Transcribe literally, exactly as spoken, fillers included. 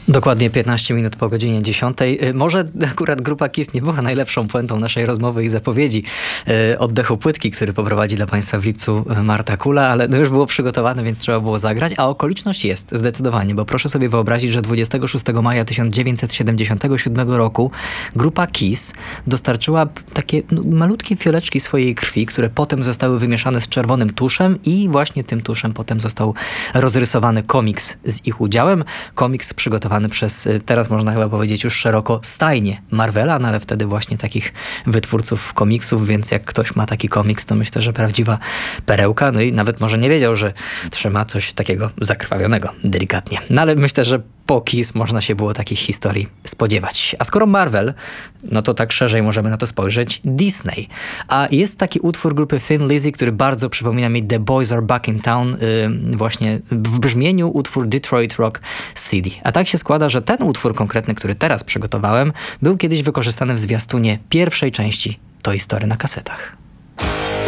Dokładnie piętnaście minut po godzinie dziesiątej. Może akurat grupa Kiss nie była najlepszą puentą naszej rozmowy i zapowiedzi e, oddechu płytki, który poprowadzi dla Państwa w lipcu Marta Kula, ale no już było przygotowane, więc trzeba było zagrać, a okoliczność jest zdecydowanie, bo proszę sobie wyobrazić, że dwudziestego szóstego maja tysiąc dziewięćset siedemdziesiątego siódmego roku grupa Kiss dostarczyła takie no, malutkie fioleczki swojej krwi, które potem zostały wymieszane z czerwonym tuszem i właśnie tym tuszem potem został rozrysowany komiks z ich udziałem. Komiks przygotowany przez, teraz można chyba powiedzieć już szeroko, stajnię Marvela, no ale wtedy właśnie takich wytwórców komiksów, więc jak ktoś ma taki komiks, to myślę, że prawdziwa perełka, no i nawet może nie wiedział, że trzyma coś takiego zakrwawionego, delikatnie. No ale myślę, że po Kiss można się było takich historii spodziewać. A skoro Marvel, no to tak szerzej możemy na to spojrzeć, Disney. A jest taki utwór grupy Thin Lizzy, który bardzo przypomina mi The Boys Are Back in Town, yy, właśnie w brzmieniu utwór Detroit Rock City. A tak się składa, że ten utwór konkretny, który teraz przygotowałem, był kiedyś wykorzystany w zwiastunie pierwszej części Toy Story na kasetach.